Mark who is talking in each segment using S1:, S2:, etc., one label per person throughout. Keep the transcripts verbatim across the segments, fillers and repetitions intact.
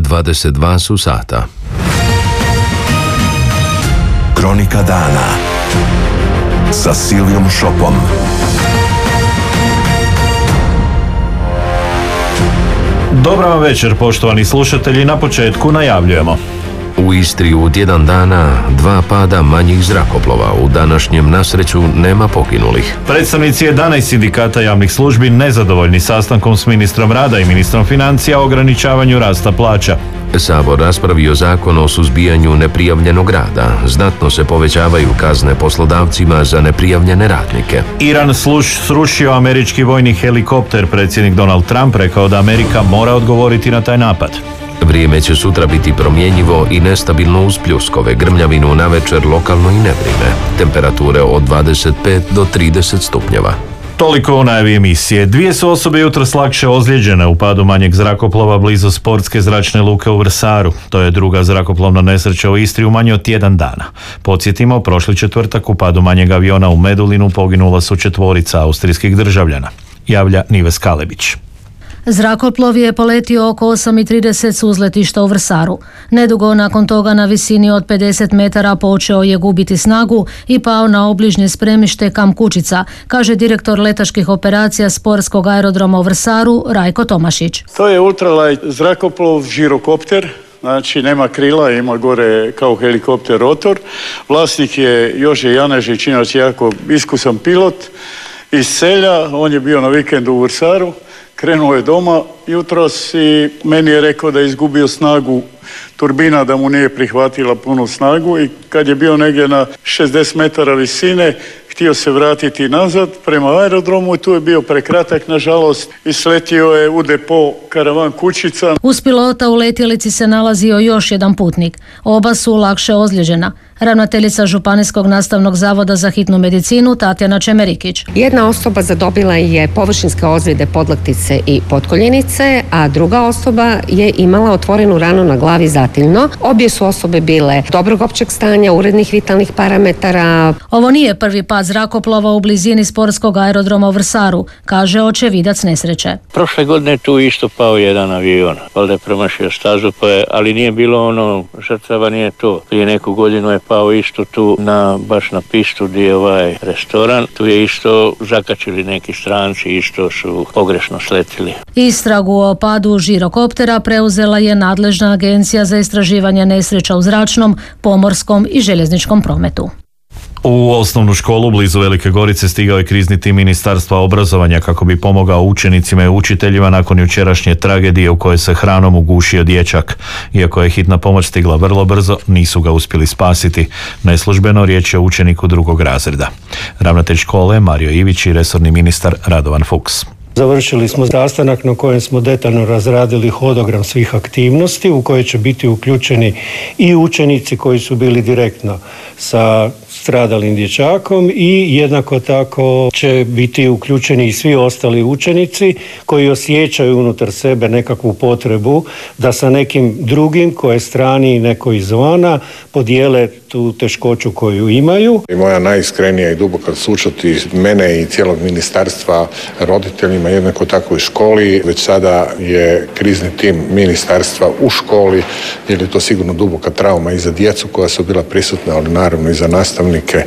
S1: dvadeset dva su sata.
S2: Kronika dana sa Silvijom Šopom.
S3: Dobar vam večer, poštovani slušatelji. Na početku najavljujemo.
S1: U Istri u tjedan dana dva pada manjih zrakoplova. U današnjem nasreću nema poginulih.
S3: Predstavnici jedanaest sindikata javnih službi nezadovoljni sastankom s ministrom rada i ministrom financija o ograničavanju rasta plaća.
S1: Sabor raspravio zakon o suzbijanju neprijavljenog rada. Znatno se povećavaju kazne poslodavcima za neprijavljene radnike.
S3: Iran sluš, srušio američki vojni helikopter. Predsjednik Donald Trump rekao da Amerika mora odgovoriti na taj napad.
S1: Vrijeme će sutra biti promjenjivo i nestabilno uz pljuskove, grmljavinu navečer lokalno i nevrijeme. Temperature od dvadeset pet do trideset stupnjeva.
S3: Toliko u najavi emisije. Dvije su osobe jutros lakše ozlijeđene u padu manjeg zrakoplova blizu sportske zračne luke u Vrsaru. To je druga zrakoplovna nesreća u Istri u manje od tjedan dana. Podsjetimo, prošli četvrtak u padu manjeg aviona u Medulinu poginula su četvorica austrijskih državljana. Javlja Nives Kalebić.
S4: Zrakoplov je poletio oko osam i trideset s uzletišta u Vrsaru. Nedugo nakon toga na visini od pedeset metara počeo je gubiti snagu i pao na obližnje spremište Kamp Kučica, kaže direktor letačkih operacija sportskog aerodroma u Vrsaru Rajko Tomašić.
S5: To je ultralight zrakoplov, žirokopter. Znači nema krila, ima gore kao helikopter rotor. Vlasnik je Jože Janežić, inače jako iskusan pilot iz Selja. On je bio na vikendu u Vrsaru. Krenuo je doma jutros i meni je rekao da je izgubio snagu turbina, da mu nije prihvatila punu snagu i kad je bio negdje na šezdeset metara visine, htio se vratiti nazad prema aerodromu i tu je bio prekratak, nažalost, i sletio je u depo karavan Kučica.
S4: Uz pilota u letjelici se nalazio još jedan putnik. Oba su lakše ozlijeđena. Ravnateljica Županijskog nastavnog zavoda za hitnu medicinu Tatjana Čemerikić.
S6: Jedna osoba zadobila je površinske ozljede podlaktice i potkoljenice, a druga osoba je imala otvorenu ranu na glavi zatiljno. Obje su osobe bile dobrog općeg stanja, urednih vitalnih parametara.
S4: Ovo nije prvi pad zrakoplova u blizini sportskog aerodroma u Vrsaru, kaže očevidac nesreće.
S7: Prošle godine tu isto pao jedan avion, valjda je promašio stazu, pa je, ali nije bilo ono, žrtava nije to. Prije neku godinu je pao isto tu na, baš na pistu gdje je ovaj restoran. Tu je isto zakačili neki stranci, isto su pogrešno sletili.
S4: Istragu o padu žirokoptera preuzela je nadležna agencija za istraživanje nesreća u zračnom, pomorskom i željezničkom prometu.
S3: U osnovnu školu blizu Velike Gorice stigao je krizni tim Ministarstva obrazovanja kako bi pomogao učenicima i učiteljima nakon jučerašnje tragedije u kojoj se hranom ugušio dječak. Iako je hitna pomoć stigla vrlo brzo, nisu ga uspjeli spasiti. Neslužbeno riječ je o učeniku drugog razreda. Ravnatelj škole Mario Ivić i resorni ministar Radovan Fuchs.
S8: Završili smo sastanak na kojem smo detaljno razradili hodogram svih aktivnosti u koje će biti uključeni i učenici koji su bili direktno sa stradalim dječakom i jednako tako će biti uključeni i svi ostali učenici koji osjećaju unutar sebe nekakvu potrebu da sa nekim drugim koje strani neko izvana podijele tu teškoću koju imaju.
S9: I moja najiskrenija i duboka sućut mene i cijelog ministarstva roditeljima, jednako tako i školi. Već sada je krizni tim ministarstva u školi jer je to sigurno duboka trauma i za djecu koja su bila prisutna, ali naravno i za nastavnike.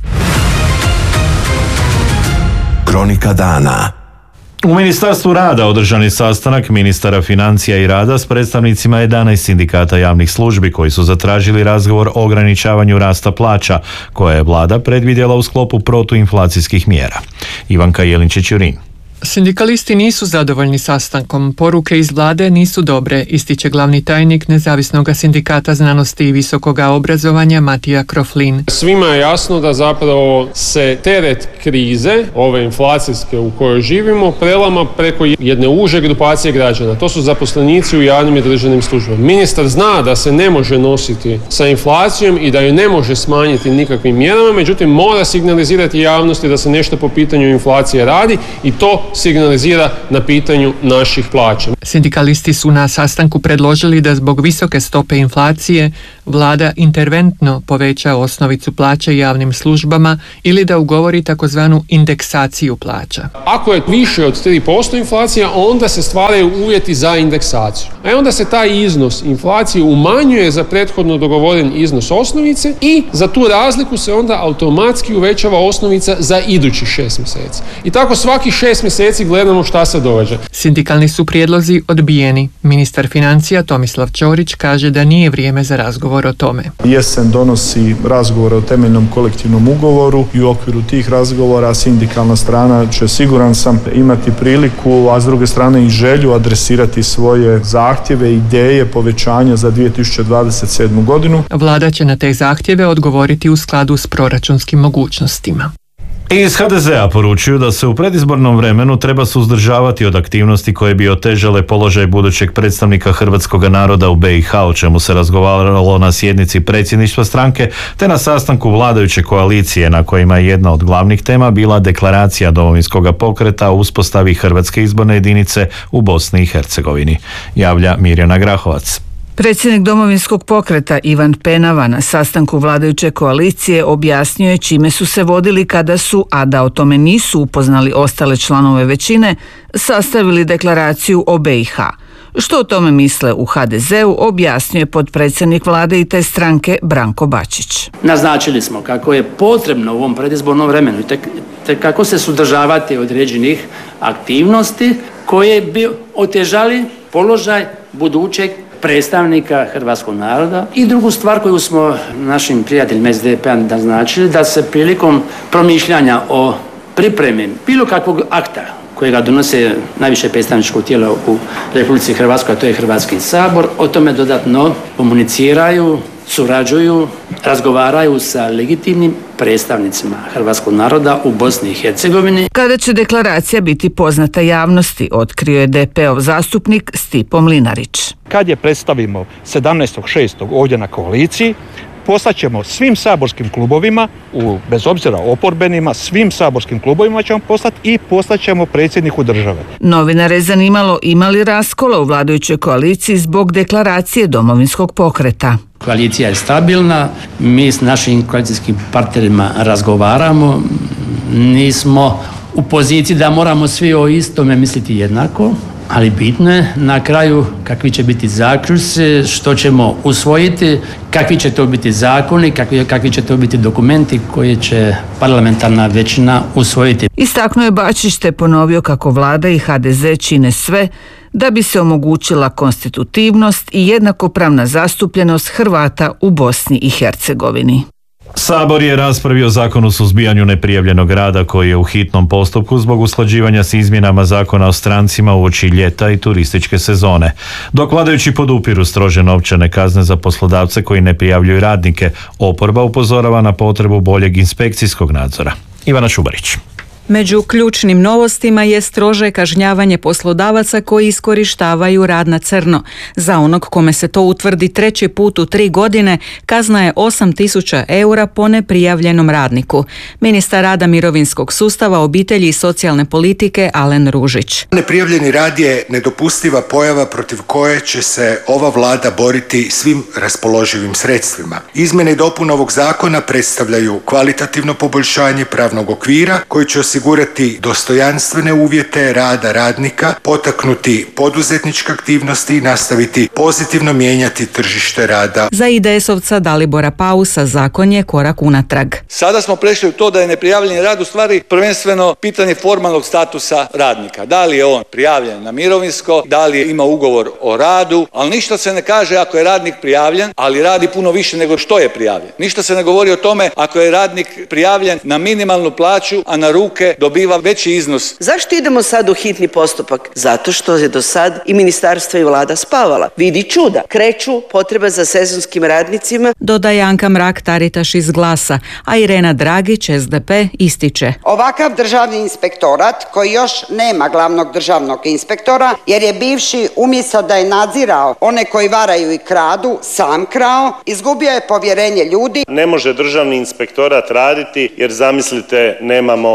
S2: Kronika dana.
S3: U Ministarstvu rada održan je sastanak ministara financija i rada s predstavnicima jedanaest sindikata javnih službi koji su zatražili razgovor o ograničavanju rasta plaća koje je vlada predvidjela u sklopu protuinflacijskih mjera. Ivanka Jelinčić-Jurin.
S10: Sindikalisti nisu zadovoljni sastankom. Poruke iz vlade nisu dobre, ističe glavni tajnik Nezavisnog sindikata znanosti i visokoga obrazovanja Matija Kroflin.
S11: Svima je jasno da zapravo se teret krize, ove inflacijske u kojoj živimo, prelama preko jedne uže grupacije građana. To su zaposlenici u javnim i državnim službama. Ministar zna da se ne može nositi sa inflacijom i da ju ne može smanjiti nikakvim mjerama, međutim mora signalizirati javnosti da se nešto po pitanju inflacije radi i to signalizira na pitanju naših plaća.
S10: Sindikalisti su na sastanku predložili da zbog visoke stope inflacije vlada interventno poveća osnovicu plaće javnim službama ili da ugovori takozvanu indeksaciju plaća.
S11: Ako je više od tri posto inflacija, onda se stvaraju uvjeti za indeksaciju. A onda se taj iznos inflacije umanjuje za prethodno dogovoren iznos osnovice i za tu razliku se onda automatski uvećava osnovica za idućih šest mjeseci. I tako svaki šest mjeseci gledamo šta se događa.
S10: Sindikalni su prijedlozi odbijeni. Ministar financija Tomislav Ćorić kaže da nije vrijeme za razgovor o tome.
S12: Jesen donosi razgovore o temeljnom kolektivnom ugovoru i u okviru tih razgovora sindikalna strana će, siguran sam, imati priliku, a s druge strane i želju adresirati svoje zahtjeve, ideje povećanja za dvije tisuće dvadeset sedmu godinu.
S10: Vlada će na te zahtjeve odgovoriti u skladu s proračunskim mogućnostima.
S3: Iz ha de zea poručuju da se u predizbornom vremenu treba suzdržavati od aktivnosti koje bi otežale položaj budućeg predstavnika hrvatskog naroda u be i ha, o čemu se razgovaralo na sjednici predsjedništva stranke te na sastanku vladajuće koalicije, na kojima je jedna od glavnih tema bila deklaracija Domovinskog pokreta o uspostavi Hrvatske izborne jedinice u Bosni i Hercegovini, javlja Mirjana Grahovac.
S13: Predsjednik Domovinskog pokreta Ivan Penava na sastanku vladajuće koalicije objasnio je čime su se vodili kada su, a da o tome nisu upoznali ostale članove većine, sastavili deklaraciju o be i ha. Što o tome misle u ha de zeu objasnio je potpredsjednik vlade i te stranke Branko Bačić.
S14: Naznačili smo kako je potrebno u ovom predizbornom vremenu te, te kako se suzdržavati određenih aktivnosti koje bi otežali položaj budućeg predstavnika hrvatskog naroda. I drugu stvar koju smo našim prijateljima es de pe a naznačili, da se prilikom promišljanja o pripremi bilo kakvog akta kojega donose najviše predstavničko tijelo u Republici Hrvatskoj, a to je Hrvatski sabor, o tome dodatno komuniciraju, surađuju, razgovaraju sa legitimnim predstavnicima hrvatskog naroda u Bosni i Hercegovini.
S13: Kada će deklaracija biti poznata javnosti, otkrio je de pe ov zastupnik Stipo Mlinarić.
S15: Kad je predstavimo sedamnaestog šestog ovdje na koaliciji, poslaćemo svim saborskim klubovima, u, bez obzira oporbenima, svim saborskim klubovima ćemo poslati i poslaćemo predsjedniku države.
S13: Novinare je zanimalo ima li raskola u vladajućoj koaliciji zbog deklaracije Domovinskog pokreta.
S14: Koalicija je stabilna, mi s našim koalicijskim partnerima razgovaramo, nismo u poziciji da moramo svi o istome misliti jednako, ali bitno je na kraju kakvi će biti zaključci, što ćemo usvojiti, kakvi će to biti zakoni, kakvi, kakvi će to biti dokumenti koje će parlamentarna većina usvojiti.
S13: Istaknuo je Bačić te ponovio kako vlada i ha de ze čine sve da bi se omogućila konstitutivnost i jednakopravna zastupljenost Hrvata u Bosni i Hercegovini.
S3: Sabor je raspravio zakon o suzbijanju neprijavljenog rada koji je u hitnom postupku zbog usklađivanja s izmjenama zakona o strancima uoči ljeta i turističke sezone. Dok vladajući podupiru strože novčane kazne za poslodavce koji ne prijavljuju radnike, oporba upozorava na potrebu boljeg inspekcijskog nadzora. Ivana Šubarić.
S16: Među ključnim novostima je strože kažnjavanje poslodavaca koji iskorištavaju rad na crno. Za onog kome se to utvrdi treći put u tri godine, kazna je osam tisuća eura po neprijavljenom radniku. Ministar rada, mirovinskog sustava, obitelji i socijalne politike Alen Ružić.
S17: Neprijavljeni rad je nedopustiva pojava protiv koje će se ova vlada boriti svim raspoloživim sredstvima. Izmjene i dopune ovog zakona predstavljaju kvalitativno poboljšanje pravnog okvira koji će osigurati osigurati dostojanstvene uvjete rada radnika, potaknuti poduzetničke aktivnosti i nastaviti pozitivno mijenjati tržište rada.
S16: Za i de esovca Dalibora Pausa zakon je korak unatrag.
S18: Sada smo prešli u to da je neprijavljeni rad u stvari prvenstveno pitanje formalnog statusa radnika. Da li je on prijavljen na mirovinsko, da li ima ugovor o radu, ali ništa se ne kaže ako je radnik prijavljen, ali radi puno više nego što je prijavljen. Ništa se ne govori o tome ako je radnik prijavljen na minimalnu plaću, a na ruke dobiva veći iznos.
S19: Zašto idemo sad u hitni postupak? Zato što je do sad i ministarstvo i vlada spavala. Vidi čuda, kreću potreba za sezonskim radnicima.
S16: Dodaje Anka Mrak-Taritaš iz Glasa, a Irena Dragić, es de pe, ističe.
S20: Ovakav državni inspektorat koji još nema glavnog državnog inspektora, jer je bivši umjesto da je nadzirao one koji varaju i kradu, sam krao, izgubio je povjerenje ljudi.
S21: Ne može državni inspektorat raditi jer zamislite nemamo glavnog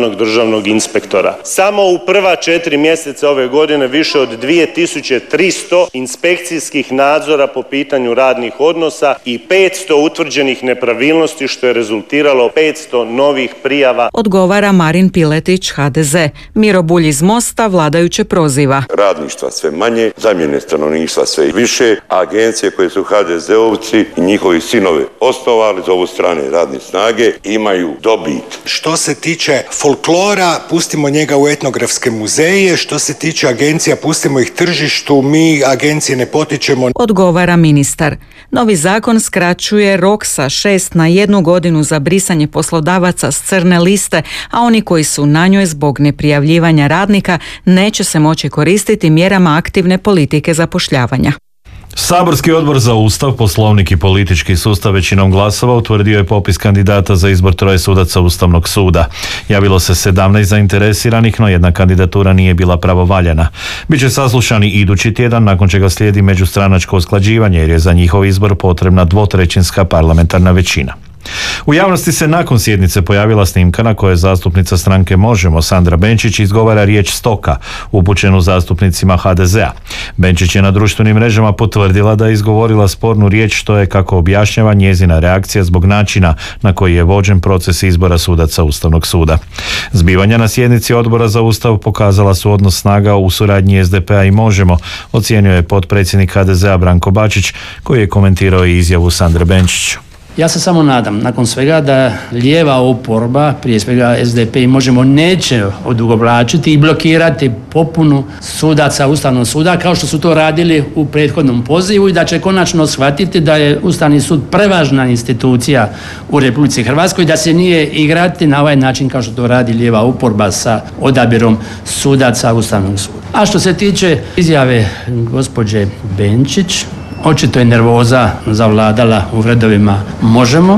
S21: glavnog državnog inspektora. Samo u prva četiri mjeseca ove godine više od dvije tisuće tristo inspekcijskih nadzora po pitanju radnih odnosa i petsto utvrđenih nepravilnosti, što je rezultiralo petsto novih prijava.
S16: Odgovara Marin Piletić, ha de ze. Miro Bulj iz Mosta vladajuće proziva.
S22: Radništva sve manje, zamjene stanovništva sve više, a agencije koje su ha de zeovci i njihovi sinovi osnovali za ovu strane radne snage imaju dobit.
S17: Što se tiče folklora, pustimo njega u etnografske muzeje, što se tiče agencija, pustimo ih tržištu, mi agencije ne potičemo.
S16: Odgovara ministar. Novi zakon skraćuje rok sa šest na jednu godinu za brisanje poslodavaca s crne liste, a oni koji su na njoj zbog neprijavljivanja radnika neće se moći koristiti mjerama aktivne politike zapošljavanja.
S3: Saborski odbor za Ustav, Poslovnik i politički sustav većinom glasova utvrdio je popis kandidata za izbor troje sudaca Ustavnog suda. Javilo se sedamnaest zainteresiranih, no jedna kandidatura nije bila pravovaljana. Biće saslušani idući tjedan, nakon čega slijedi međustranačko usklađivanje, jer je za njihov izbor potrebna dvotrećinska parlamentarna većina. U javnosti se nakon sjednice pojavila snimka na kojoj zastupnica stranke Možemo Sandra Benčić izgovara riječ stoka, upućenu zastupnicima ha de zea. Benčić je na društvenim mrežama potvrdila da je izgovorila spornu riječ, što je, kako objašnjava, njezina reakcija zbog načina na koji je vođen proces izbora sudaca Ustavnog suda. Zbivanja na sjednici Odbora za Ustav pokazala su odnos snaga u suradnji es de pe a i Možemo, ocijenio je potpredsjednik ha de zea Branko Bačić, koji je komentirao i izjavu Sandre Benčić.
S14: Ja se samo nadam, nakon svega, da lijeva oporba, prije svega es de pe i Možemo, neće odugovlačiti i blokirati popunu sudaca Ustavnog suda, kao što su to radili u prethodnom pozivu, i da će konačno shvatiti da je Ustavni sud prevažna institucija u Republici Hrvatskoj, da se nije igrati na ovaj način kao što to radi lijeva oporba sa odabirom sudaca Ustavnog suda. A što se tiče izjave gospođe Benčić, očito je nervoza zavladala u redovima Možemo.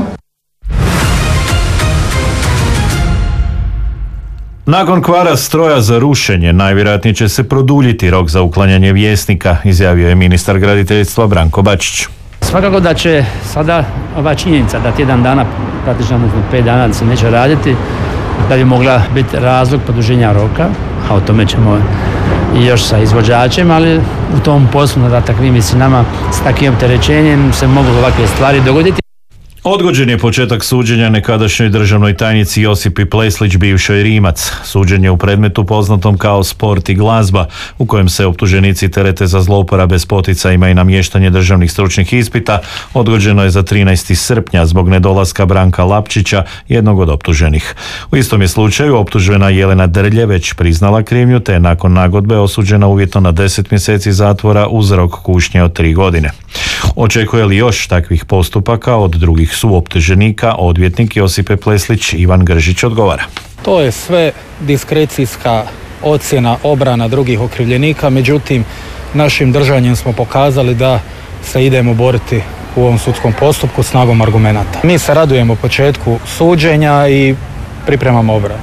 S3: Nakon kvara stroja za rušenje, najvjerojatnije će se produljiti rok za uklanjanje Vjesnika, izjavio je ministar graditeljstva Branko Bačić.
S14: Svakako da će sada ova činjenica da tjedan dana, praktično pet dana se neće raditi, da bi mogla biti razlog produženja roka, a o tome ćemo i još sa izvođačem, ali u tom poslu na takvim visinama s takvim opterećenjem se mogu ovakve stvari dogoditi.
S3: Odgođen je početak suđenja nekadašnjoj državnoj tajnici Josipi Pleslić, bivšoj Rimac. Suđenje u predmetu poznatom kao Sport i glazba, u kojem se optuženici terete za zlouporabe s poticajima i namještanje državnih stručnih ispita, odgođeno je za trinaesti srpnja zbog nedolaska Branka Lapčića, jednog od optuženih. U istom je slučaju optužena Jelena Drlje već priznala krivnju, te je nakon nagodbe osuđena uvjetno na deset mjeseci zatvora uz rok kušnje od tri godine. Očekuje li još takvih postupaka od drugih suoptuženika, odvjetnik Josipe Pleslić Ivan Gržić odgovara.
S23: To je sve diskrecijska ocjena obrana drugih okrivljenika, međutim našim držanjem smo pokazali da se idemo boriti u ovom sudskom postupku snagom argumenata. Mi se radujemo početku suđenja i pripremamo obranu.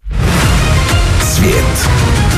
S2: Svijet.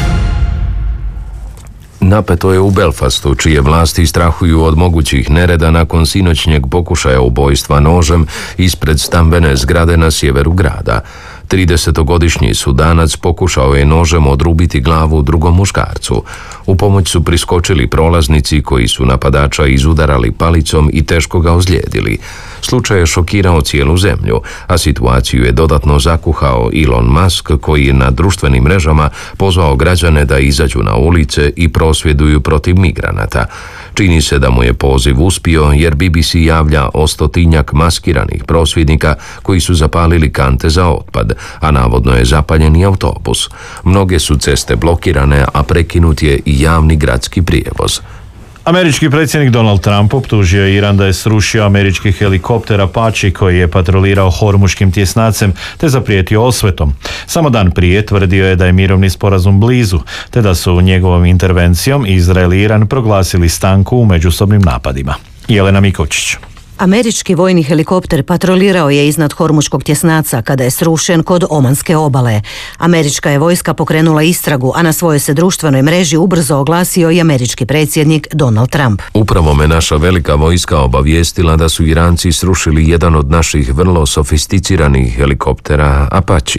S1: Napeto je u Belfastu, čije vlasti strahuju od mogućih nereda nakon sinoćnjeg pokušaja ubojstva nožem ispred stambene zgrade na sjeveru grada. tridesetogodišnji Sudanac pokušao je nožem odrubiti glavu drugom muškarcu. U pomoć su priskočili prolaznici koji su napadača izudarali palicom i teško ga ozlijedili. Slučaj je šokirao cijelu zemlju, a situaciju je dodatno zakuhao Elon Musk, koji je na društvenim mrežama pozvao građane da izađu na ulice i prosvjeduju protiv migranata. Čini se da mu je poziv uspio, jer be be ce javlja o stotinjak maskiranih prosvjednika koji su zapalili kante za otpad, a navodno je zapaljen i autobus. Mnoge su ceste blokirane, a prekinut je i javni gradski prijevoz.
S3: Američki predsjednik Donald Trump optužio je Iran da je srušio američki helikopter Apache koji je patrolirao Hormuškim tjesnacem te zaprijetio osvetom. Samo dan prije tvrdio je da je mirovni sporazum blizu, te da su njegovom intervencijom Izrael i Iran proglasili stanku u međusobnim napadima. Jelena Mikočić.
S24: Američki vojni helikopter patrolirao je iznad Hormuškog tjesnaca kada je srušen kod Omanske obale. Američka je vojska pokrenula istragu, a na svojoj se društvenoj mreži ubrzo oglasio i američki predsjednik Donald Trump.
S1: Upravo me naša velika vojska obavijestila da su Iranci srušili jedan od naših vrlo sofisticiranih helikoptera Apache.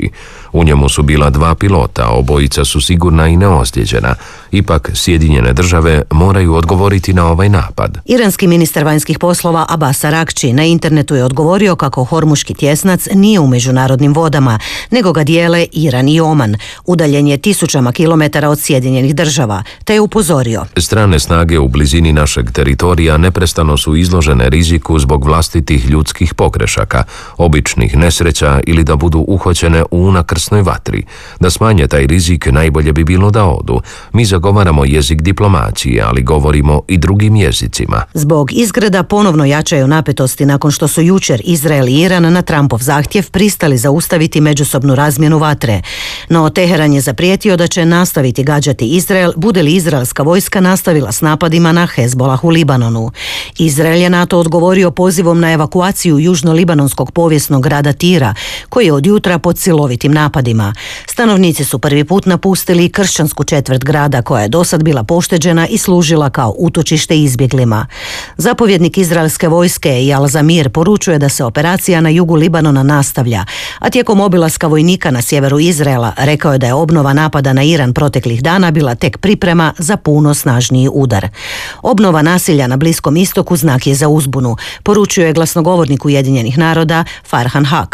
S1: U njemu su bila dva pilota, obojica su sigurna i neozlijeđena. Ipak, Sjedinjene države moraju odgovoriti na ovaj napad.
S24: Iranski ministar vanjskih poslova Abbas Araghči na internetu je odgovorio kako Hormuški tjesnac nije u međunarodnim vodama, nego ga dijele Iran i Oman. Udaljen je tisućama kilometara od Sjedinjenih država, te je upozorio.
S1: Strane snage u blizini našeg teritorija neprestano su izložene riziku zbog vlastitih ljudskih pogrešaka, običnih nesreća ili da budu uhoćene u unakrsnoj vatri. Da smanje taj rizik najbolje bi bilo da odu. Mi zagovaramo jezik diplomacije, ali govorimo i drugim jezicima.
S24: Zbog izgreda ponovno jačaju napetosti nakon što su jučer Izrael i Iran na Trumpov zahtjev pristali zaustaviti međusobnu razmjenu vatre. No Teheran je zaprijetio da će nastaviti gađati Izrael bude li izraelska vojska nastavila s napadima na Hezbolah u Libanonu. Izrael je na to odgovorio pozivom na evakuaciju južno-libanonskog povijesnog grada Tira, koji je od jutra pod silovitim napadima. Stanovnici su prvi put napustili kršćansku četvrt grada koja je dosad bila pošteđena i služila kao utočište izbjeglima. Zapovjednik izraelske vojske Eyal Zamir poručuje da se operacija na jugu Libanona nastavlja, a tijekom obilaska vojnika na sjeveru Izraela rekao je da je obnova napada na Iran proteklih dana bila tek priprema za puno snažniji udar. Obnova nasilja na Bliskom istoku znak je za uzbunu, poručuje je glasnogovornik Ujedinjenih naroda Farhan Haq.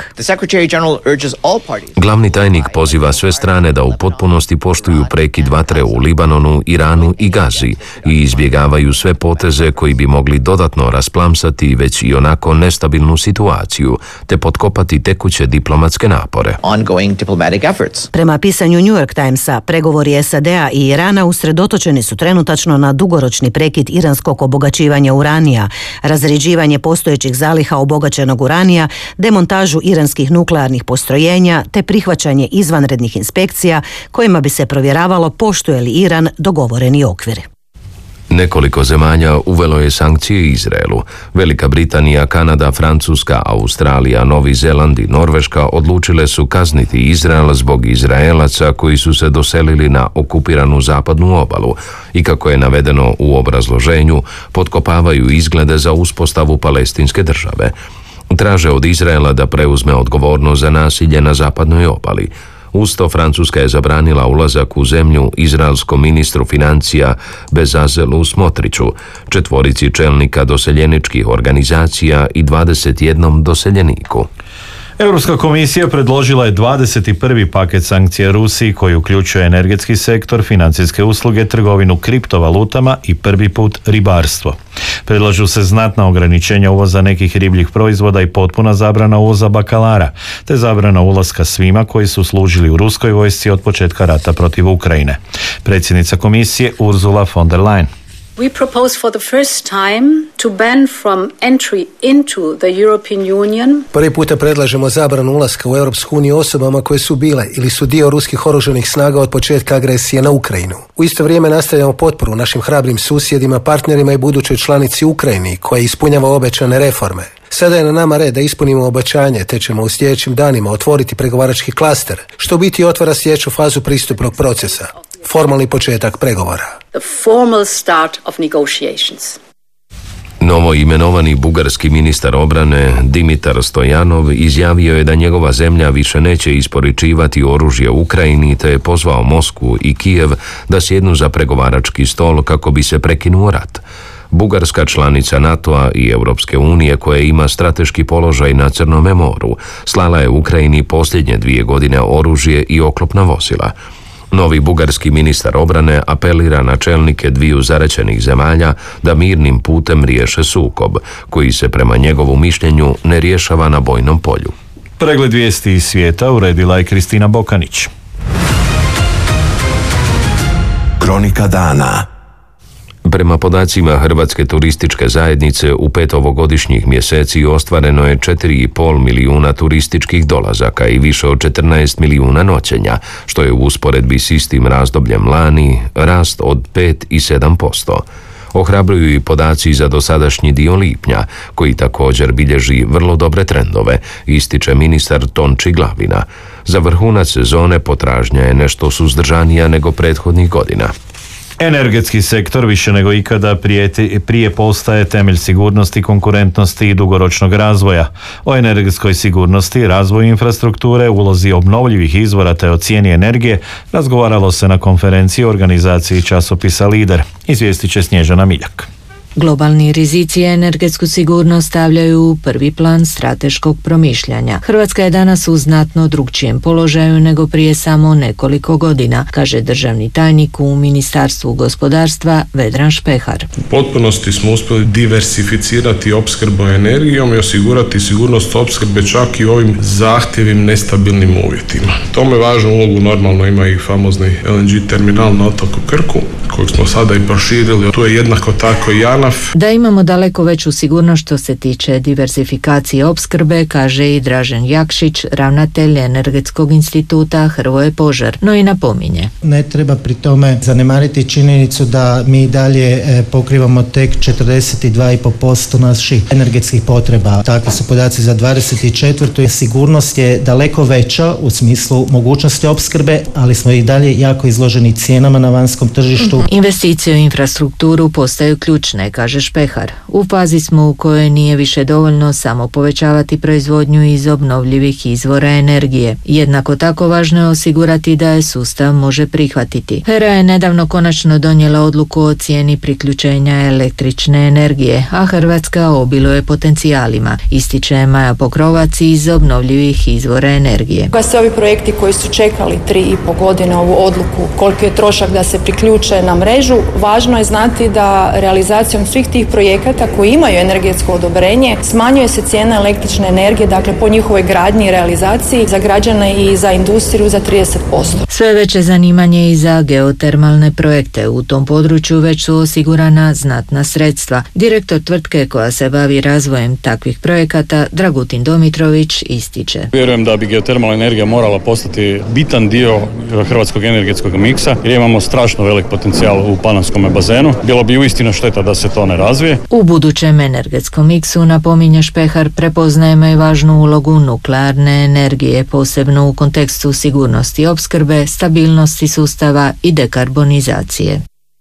S1: Glavni tajnik poziva sve strane da u potpunosti poštuju prekid vatre u Libanonu, Iranu i Gazi i izbjegavaju sve poteze koji bi mogli dodatno rasplamsati već i onako nestabilnu situaciju, te potkopati tekuće diplomatske napore.
S24: Prema pisanju New York Timesa, pregovori S A D-a i Irana usredotočeni su trenutačno na dugoročni prekid iranskog obogaćivanja uranija, razređivanje postojećih zaliha obogaćenog uranija, demontažu iranskih nuklearnih postrojenja te prihvaćanje izvanrednih inspekcija kojima bi se provjeravalo poštuje li Iran dogovoreni okvir.
S1: Nekoliko zemalja uvelo je sankcije Izraelu. Velika Britanija, Kanada, Francuska, Australija, Novi Zeland i Norveška odlučile su kazniti Izrael zbog Izraelaca koji su se doselili na okupiranu zapadnu obalu i, kako je navedeno u obrazloženju, potkopavaju izglede za uspostavu palestinske države. Traže od Izraela da preuzme odgovornost za nasilje na zapadnoj obali. Usto Francuska je zabranila ulazak u zemlju izraelskom ministru financija Bezalelu Smotriću, četvorici čelnika doseljeničkih organizacija i dvadeset jednom doseljeniku.
S3: Europska komisija predložila je dvadeset prvi paket sankcija Rusiji koji uključuje energetski sektor, financijske usluge, trgovinu kriptovalutama i prvi put ribarstvo. Predlažu se znatna ograničenja uvoza nekih ribljih proizvoda i potpuna zabrana uvoza bakalara, te zabrana ulaska svima koji su služili u ruskoj vojsci od početka rata protiv Ukrajine. Predsjednica komisije Ursula von der Leyen.
S4: We propose for the first time to ban from entry into the European Union.
S5: Prvi puta predlažemo zabranu ulaska u Europsku uniju osobama koje su bile ili su dio ruskih oružanih snaga od početka agresije na Ukrajinu. U isto vrijeme nastavljamo potporu našim hrabrim susjedima, partnerima i budućoj članici Ukrajini koja ispunjava obećane reforme. Sada je na nama red da ispunimo obećanje, te ćemo u sljedećim danima otvoriti pregovarački klaster, što u biti otvara sljedeću fazu pristupnog procesa. Formalni početak pregovora.
S4: The formal start of negotiations.
S1: Novo imenovani bugarski ministar obrane Dimitar Stojanov izjavio je da njegova zemlja više neće isporučivati oružje Ukrajini, te je pozvao Moskvu i Kijev da sjednu za pregovarački stol kako bi se prekinuo rat. Bugarska, članica NATO-a i Europske unije koja ima strateški položaj na Crnome moru, slala je Ukrajini posljednje dvije godine oružje i oklopna vozila. Novi bugarski ministar obrane apelira na čelnike dviju zaraćenih zemalja da mirnim putem riješe sukob, koji se prema njegovu mišljenju ne rješava na bojnom polju.
S3: Pregled vijesti iz svijeta uredila je Kristina Bokanić.
S2: Kronika dana.
S1: Prema podacima Hrvatske turističke zajednice, u pet ovogodišnjih mjeseci ostvareno je četiri i pol milijuna turističkih dolazaka i više od četrnaest milijuna noćenja, što je u usporedbi s istim razdobljem lani rast od pet i sedam posto. Ohrabruju i podaci za dosadašnji dio lipnja, koji također bilježi vrlo dobre trendove, ističe ministar Tonči Glavina. Za vrhunac sezone potražnja je nešto suzdržanija nego prethodnih godina.
S3: Energetski sektor više nego ikada prijeti, prije postaje temelj sigurnosti, konkurentnosti i dugoročnog razvoja. O energetskoj sigurnosti, razvoju infrastrukture, ulozi obnovljivih izvora te o cijeni energije razgovaralo se na konferenciji u organizaciji časopisa Lider. Izvijestit će Snježana Miljak.
S6: Globalni rizici energetsku sigurnost stavljaju u prvi plan strateškog promišljanja. Hrvatska je danas u znatno drugčijem položaju nego prije samo nekoliko godina, kaže državni tajnik u Ministarstvu gospodarstva Vedran Špehar.
S7: U potpunosti smo uspjeli diversificirati opskrbu energijom i osigurati sigurnost opskrbe čak i u ovim zahtjevim nestabilnim uvjetima. Tome važnu ulogu normalno ima i famozni L N G terminal na otoku Krku, kojeg smo sada i proširili. Tu je jednako tako i JANAF.
S6: Da imamo daleko veću sigurnost što se tiče diversifikacije opskrbe, kaže i Dražen Jakšić, ravnatelj Energetskog instituta Hrvoje Požar, no i napominje.
S8: Ne treba pri tome zanemariti činjenicu da mi dalje pokrivamo tek četrdeset dva i pol posto naših energetskih potreba. Takvi su podaci za dvadeset četvrtu i sigurnost je daleko veća u smislu mogućnosti opskrbe, ali smo i dalje jako izloženi cijenama na vanjskom tržištu.
S6: Investicije u infrastrukturu postaju ključne, kaže Špehar. U fazi smo u kojoj nije više dovoljno samo povećavati proizvodnju iz obnovljivih izvora energije. Jednako tako važno je osigurati da je sustav može prihvatiti. HERA je nedavno konačno donijela odluku o cijeni priključenja električne energije, a Hrvatska obiluje potencijalima, ističe Maja Pokrovac iz obnovljivih izvora energije.
S9: Kad se ovi projekti koji su čekali tri i po godine ovu odluku, koliko je trošak da se priključe na mrežu, važno je znati da realizacijom svih tih projekata koji imaju energetsko odobrenje smanjuje se cijena električne energije, dakle po njihovoj gradnji i realizaciji za građane i za industriju za trideset posto.
S6: Sve veće zanimanje i za geotermalne projekte. U tom području već su osigurana znatna sredstva. Direktor tvrtke koja se bavi razvojem takvih projekata, Dragutin Domitrović, ističe.
S25: Vjerujem da bi geotermalna energija morala postati bitan dio hrvatskog energetskog miksa jer imamo strašno velik potencijal u Panonskom bazenu. Bilo bi uistinu šteta da se to ne razvije.
S6: U budućem energetskom miksu, napominje Špehar, prepoznajemo i važnu ulogu nuklearne energije, posebno u kontekstu sigurnosti opskrbe, stabilnosti sustava i dekarbonizacije.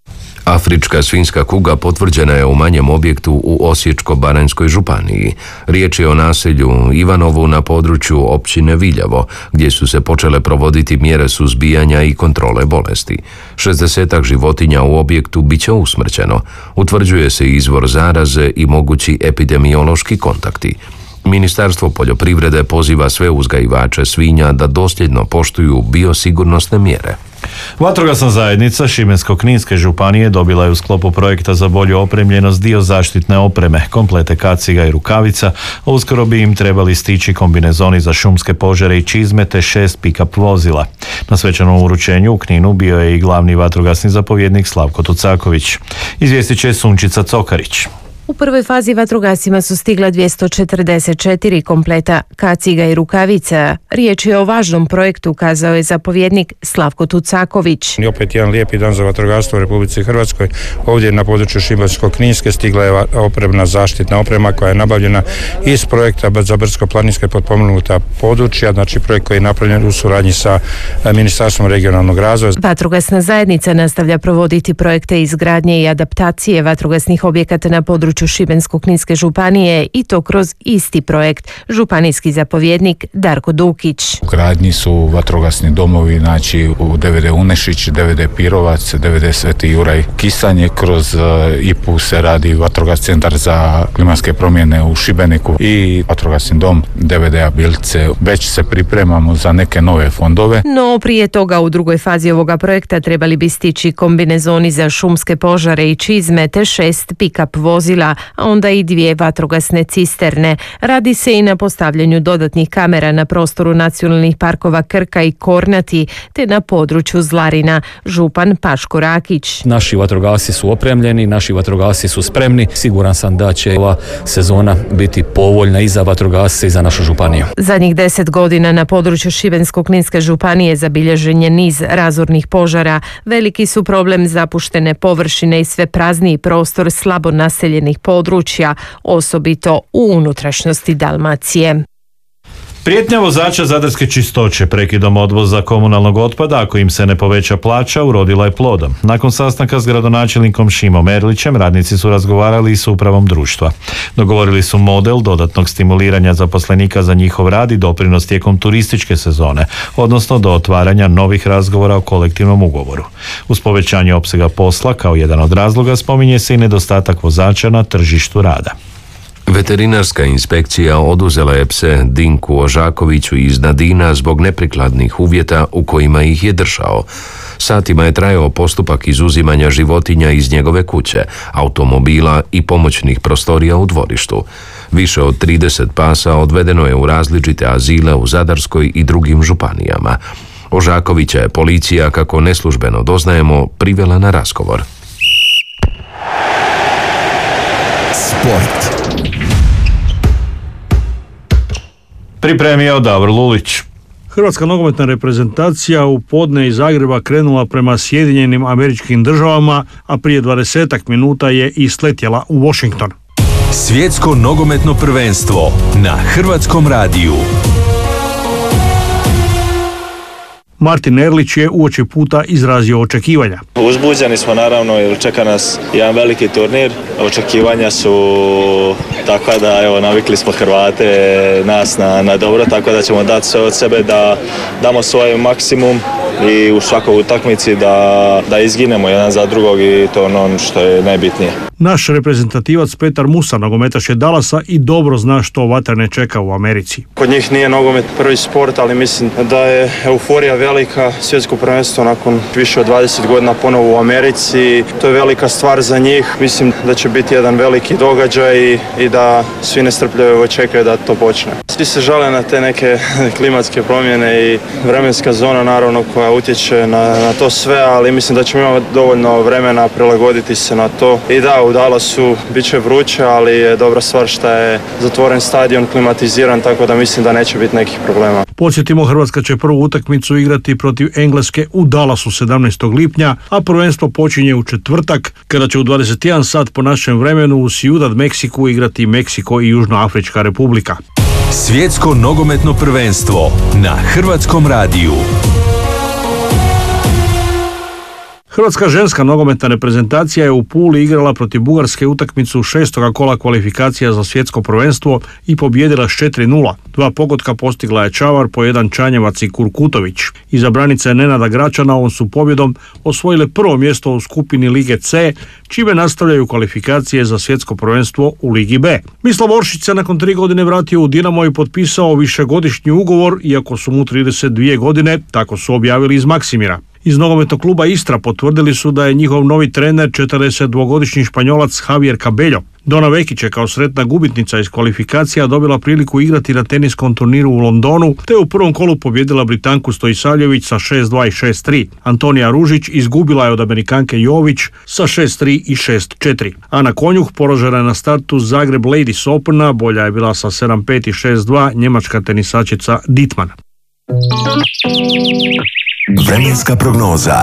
S1: Afrička svinjska kuga potvrđena je u manjem objektu u Osječko-baranjskoj županiji. Riječ je o naselju Ivanovu na području općine Viljavo, gdje su se počele provoditi mjere suzbijanja i kontrole bolesti. šezdesetak životinja u objektu bit će usmrćeno. Utvrđuje se izvor zaraze i mogući epidemiološki kontakti. Ministarstvo poljoprivrede poziva sve uzgajivače svinja da dosljedno poštuju biosigurnosne mjere.
S3: Vatrogasna zajednica Šibensko-kninske županije dobila je u sklopu projekta za bolju opremljenost dio zaštitne opreme, komplete kaciga i rukavica, a uskoro bi im trebali stići kombinezoni za šumske požare i čizme te šest pick-up vozila. Na svečanom uručenju u Kninu bio je i glavni vatrogasni zapovjednik Slavko Tucaković. Izvijestit će Sunčica Cokarić.
S26: U prvoj fazi vatrogascima su stigla dvjesto četrdeset četiri kompleta kaciga i rukavica. Riječ je o važnom projektu, kazao je zapovjednik Slavko Tucaković.
S27: I opet jedan lijepi dan za vatrogastvo u Republici Hrvatskoj. Ovdje na području Šibensko-kninske stigla je opremna zaštitna oprema koja je nabavljena iz projekta za brdsko-planinske potpomognuta područja, znači projekt koji je napravljen u suradnji sa Ministarstvom regionalnog razvoja.
S26: Vatrogasna zajednica nastavlja provoditi projekte izgradnje i adaptacije vatrogasnih objekata na području Šibensko-kninske županije i to kroz isti projekt. Županijski zapovjednik Darko Dukić.
S28: U gradnji su vatrogasni domovi, znači u D V D Unešić, D V D Pirovac, D V D Sveti Juraj Kisanje, kroz I P U se radi vatrogasni centar za klimatske promjene u Šibeniku i vatrogasni dom D V D-a Bilce. Već se pripremamo za neke nove fondove.
S26: No prije toga u drugoj fazi ovoga projekta trebali bi stići kombinezoni za šumske požare i čizme te šest pick-up vozila, a onda i dvije vatrogasne cisterne. Radi se i na postavljanju dodatnih kamera na prostoru nacionalnih parkova Krka i Kornati, te na području Zlarina. Župan Paško Rakić.
S29: Naši vatrogasci su opremljeni, naši vatrogasci su spremni. Siguran sam da će ova sezona biti povoljna i za vatrogasce i za našu županiju.
S26: Zadnjih deset godina na području Šibensko-kninske županije zabilježen je niz razornih požara. Veliki su problem zapuštene površine i sve prazniji prostor slabo naseljenih područja, osobito u unutrašnjosti Dalmacije.
S3: Prijetnja vozača Zadarske čistoće prekidom odvoza komunalnog otpada ako im se ne poveća plaća urodila je plodom. Nakon sastanka s gradonačelnikom Šimom Erlićem radnici su razgovarali i s upravom društva. Dogovorili su model dodatnog stimuliranja zaposlenika za njihov rad i doprinos tijekom turističke sezone, odnosno do otvaranja novih razgovora o kolektivnom ugovoru. Uz povećanje opsega posla kao jedan od razloga spominje se i nedostatak vozača na tržištu rada.
S1: Veterinarska inspekcija oduzela je pse Dinku Ožakoviću iz Nadina zbog neprikladnih uvjeta u kojima ih je držao. Satima je trajao postupak izuzimanja životinja iz njegove kuće, automobila i pomoćnih prostorija u dvorištu. Više od trideset pasa odvedeno je u različite azile u Zadarskoj i drugim županijama. Ožakovića je policija, kako neslužbeno doznajemo, privela na razgovor.
S2: Sport.
S3: Pripremio Davor Lulić.
S10: Hrvatska nogometna reprezentacija u podne iz Zagreba krenula prema Sjedinjenim Američkim Državama, a prije dvadesetak minuta je i sletjela u Washington.
S2: Svjetsko nogometno prvenstvo na Hrvatskom radiju.
S10: Martin Erlić je uoči puta izrazio očekivanja.
S11: Uzbuđeni smo naravno jer čeka nas jedan veliki turnir. Očekivanja su takva da evo, navikli smo Hrvate nas na, na dobro, tako da ćemo dati sve od sebe da damo svoj maksimum i u svakoj utakmici da, da izginemo jedan za drugog i to ono što je najbitnije.
S10: Naš reprezentativac Petar Musa, nogometaš je Dallasa i dobro zna što vatrene čeka u Americi.
S12: Kod njih nije nogomet prvi sport, ali mislim da je euforija velika, svjetsko prvenstvo nakon više od dvadeset godina ponovo u Americi. To je velika stvar za njih. Mislim da će biti jedan veliki događaj i, i da svi nestrpljivo čekaju da to počne. Svi se žale na te neke klimatske promjene i vremenska zona naravno koja utječe na, na to sve, ali mislim da ćemo imati dovoljno vremena prilagoditi se na to. I da, u Dallasu bit će vruće, ali je dobra stvar što je zatvoren stadion, klimatiziran, tako da mislim da neće biti nekih problema.
S10: Podsjetimo, Hrvatska će prvu utakmicu igrati protiv Engleske u Dallasu sedamnaestog lipnja, a prvenstvo počinje u četvrtak, kada će u dvadeset jedan sat po našem vremenu u Ciudad Meksiku igrati Meksiko i Južnoafrička republika.
S2: Svjetsko nogometno prvenstvo na Hrvatskom radiju.
S10: Hrvatska ženska nogometna reprezentacija je u Puli igrala protiv Bugarske utakmicu šestoga kola kvalifikacija za svjetsko prvenstvo i pobijedila s četiri nula. Dva pogotka postigla je Čavar, po jedan Čanjevac i Kurkutović. Izabranica je Nenada Gračana ovom su pobjedom osvojile prvo mjesto u skupini Lige C, čime nastavljaju kvalifikacije za svjetsko prvenstvo u Ligi B. Mislav Oršić se nakon tri godine vratio u Dinamo i potpisao višegodišnji ugovor, iako su mu trideset dvije godine, tako su objavili iz Maksimira. Iz nogometnog kluba Istra potvrdili su da je njihov novi trener četrdesetdvogodišnji Španjolac Javier Cabello. Dona Vekić je kao sretna gubitnica iz kvalifikacija dobila priliku igrati na teniskom turniru u Londonu, te u prvom kolu pobjedila Britanku Stojisavljević sa šest dva i šest tri. Antonija Ružić izgubila je od Amerikanke Jović sa šest tri i šest četiri. Ana Konjuh poražena je na startu Zagreb Ladies Opena, bolja je bila sa sedam pet i šest dva njemačka tenisačica Dittmann.
S2: Vremenska prognoza.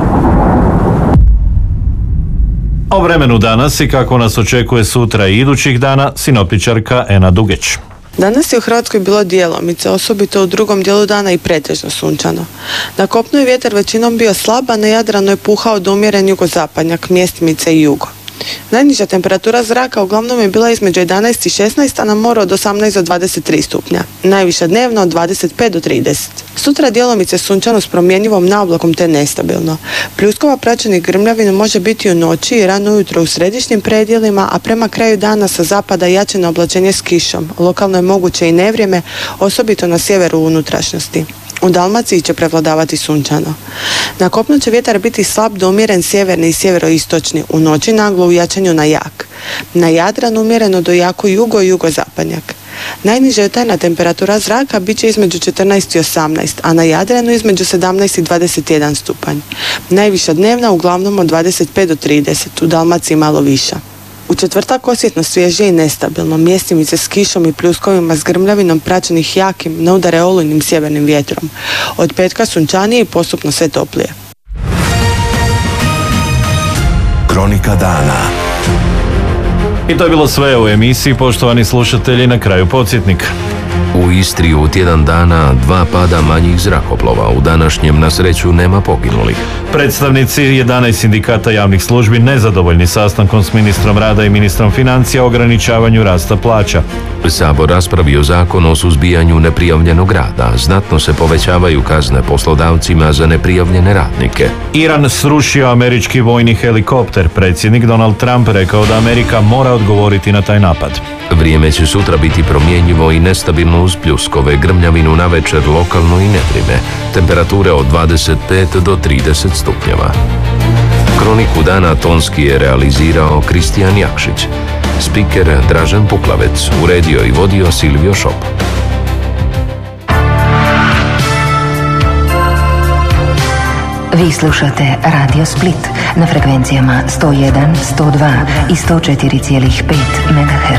S3: O vremenu danas i kako nas očekuje sutra i idućih dana, sinoptičarka Ena Dugeć.
S13: Danas je u Hrvatskoj bilo djelomice, osobito u drugom dijelu dana i pretežno sunčano. Na kopnu je vjetar većinom bio slab, a na Jadranu je puhao do umjeren jugozapadnjak, mjestimice i jugo. Najniža temperatura zraka uglavnom je bila između jedanaest i šesnaest, a na moru od osamnaest do dvadeset tri stupnja. Najviša dnevno od dvadeset pet do trideset. Sutra djelomice sunčano s promjenjivom naoblakom te nestabilno. Pljuskova praćenih grmljavina može biti u noći i rano ujutro u središnjim predjelima, a prema kraju dana sa zapada jačeno oblačenje s kišom. Lokalno je moguće i nevrijeme, osobito na sjeveru unutrašnjosti. U Dalmaciji će prevladavati sunčano. Na kopnu će vjetar biti slab do umjeren sjeverni i sjeveroistočni, u noći naglo u jačanju na jak. Na Jadranu umjereno do jako jugo i jugozapadnjak. Najniža jutarnja temperatura zraka bit će između četrnaest i osamnaest, a na Jadranu između sedamnaest i dvadeset jedan stupanj. Najviša dnevna uglavnom od dvadeset pet do trideset, u Dalmaciji malo viša. U četvrtak osjetno svježije i nestabilno, mjestimice s kišom i pljuskovima s grmljavinom praćenih jakim, na udare olujnim sjevernim vjetrom. Od petka sunčanije i postupno sve toplije.
S2: Kronika dana.
S3: I to je bilo sve u emisiji, poštovani slušatelji, na kraju podsjetnik.
S1: U Istri u tjedan dana dva pada manjih zrakoplova. U današnjem na sreću nema poginulih.
S3: Predstavnici jedanaest sindikata javnih službi nezadovoljni sastankom s ministrom rada i ministrom financija o ograničavanju rasta plaća.
S1: Sabor raspravio zakon o suzbijanju neprijavljenog rada. Znatno se povećavaju kazne poslodavcima za neprijavljene radnike.
S3: Iran srušio američki vojni helikopter. Predsjednik Donald Trump rekao da Amerika mora odgovoriti na taj napad.
S1: Vrijeme će sutra biti promjenjivo i nestabilno uz pljuskove, grmljavinu navečer, lokalno i nevrijeme. Temperature od dvadeset pet do trideset stupnjeva. Kroniku dana tonski je realizirao Kristijan Jakšić. Spiker Dražen Puklavec, uredio i vodio Silvio Šop.
S14: Vi slušate Radio Split na frekvencijama sto jedan, sto dva i sto četiri zarez pet megaherca.